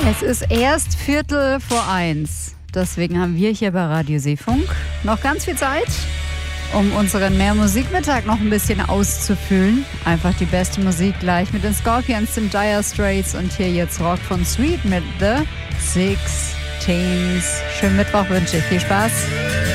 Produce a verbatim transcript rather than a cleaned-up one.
Es ist erst Viertel vor eins. Deswegen haben wir hier bei Radio Seefunk noch ganz viel Zeit, um unseren Mehr-Musik-Mittag noch ein bisschen auszufüllen. Einfach die beste Musik gleich mit den Scorpions, den Dire Straits und hier jetzt Rock von Sweet mit The Six Teens. Schönen Mittwoch wünsche ich. Viel Spaß.